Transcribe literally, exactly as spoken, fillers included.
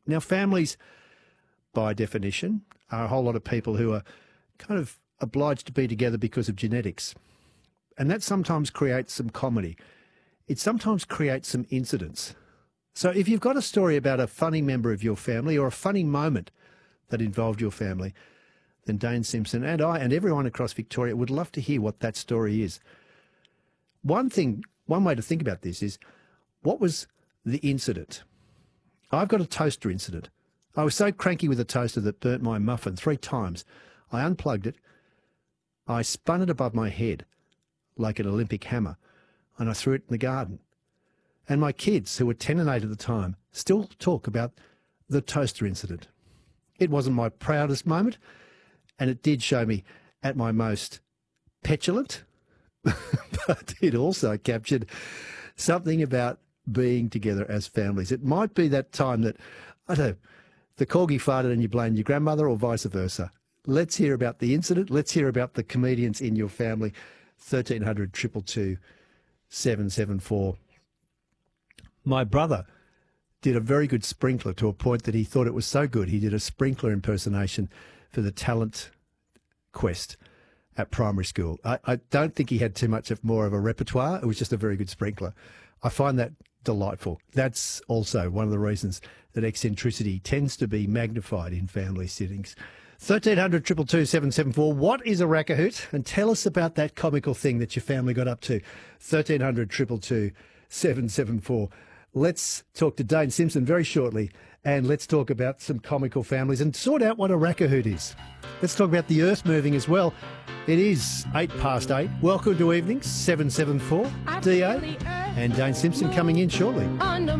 Now, families, by definition, are a whole lot of people who are kind of obliged to be together because of genetics. And that sometimes creates some comedy. It sometimes creates some incidents. So if you've got a story about a funny member of your family or a funny moment that involved your family, then Dane Simpson and I and everyone across Victoria would love to hear what that story is. One thing, one way to think about this is, what was the incident? I've got a toaster incident. I was so cranky with a toaster that burnt my muffin three times. I unplugged it, I spun it above my head like an Olympic hammer, and I threw it in the garden. And my kids, who were ten and eight at the time, still talk about the toaster incident. It wasn't my proudest moment, and it did show me at my most petulant, but it also captured something about being together as families. It might be that time that, I don't know, the corgi farted and you blamed your grandmother, or vice versa. Let's hear about the incident. Let's hear about the comedians in your family. thirteen hundred, two two two, seven seven four. My brother did a very good sprinkler to a point that he thought it was so good he did a sprinkler impersonation for the talent quest at primary school. I, I don't think he had too much of more of a repertoire. It was just a very good sprinkler. I find that delightful. That's also one of the reasons that eccentricity tends to be magnified in family settings. thirteen hundred, two two two, seven seven four. What is a rackahoot? And tell us about that comical thing that your family got up to. thirteen hundred, two two two, seven seven four. Let's talk to Dane Simpson very shortly, and let's talk about some comical families and sort out what a rackahoot is. Let's talk about the earth moving as well. It is eight past eight. Welcome to Evenings, seven seven four. D A and Dane Simpson coming in shortly.